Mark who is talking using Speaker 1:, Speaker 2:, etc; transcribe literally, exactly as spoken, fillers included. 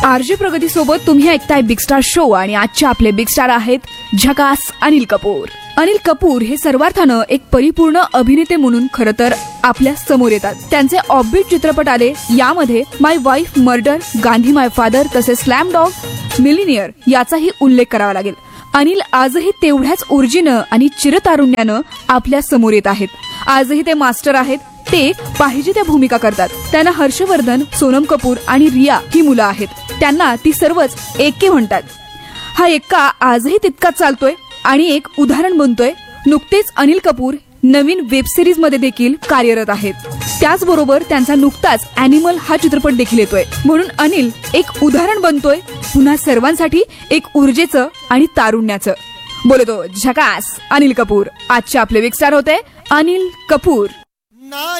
Speaker 1: RJ प्रगती सोबत तुम्ही ऐकताय बिग स्टार शो आणि आजचे आपले बिग स्टार आहेत झकास अनिल कपूर. अनिल कपूर हे सर्वार्थानं एक परिपूर्ण अभिनेते म्हणून खरं तर आपल्या समोर येतात. त्यांचे ऑफबीट चित्रपट आले, यामध्ये माय वाईफ मर्डर, गांधी माय फादर तसेच स्लॅम डॉग, मिलिनियर याचाही उल्लेख करावा लागेल. अनिल आजही तेवढ्याच ऊर्जेनं आणि चिरतारुण्यानं आपल्या समोर येत आहेत. आजही ते मास्टर आहेत. ते पाहिजे त्या भूमिका करतात. त्यांना हर्षवर्धन, सोनम कपूर आणि रिया ही मुलं आहेत. त्यांना ती सर्वच एक्के म्हणतात. हा एक्का आजही तितकाच चालतोय आणि एक उदाहरण बनतोय. नुकतेच अनिल कपूर नवीन वेब सिरीज मध्ये देखील कार्यरत आहेत. त्याचबरोबर त्यांचा नुकताच अॅनिमल हा चित्रपट देखील येतोय. म्हणून अनिल एक उदाहरण बनतोय पुन्हा सर्वांसाठी एक ऊर्जेचं आणि तारुण्याचं. बोलतो झकास अनिल कपूर. आजचे आपले बिग स्टार होते अनिल कपूर.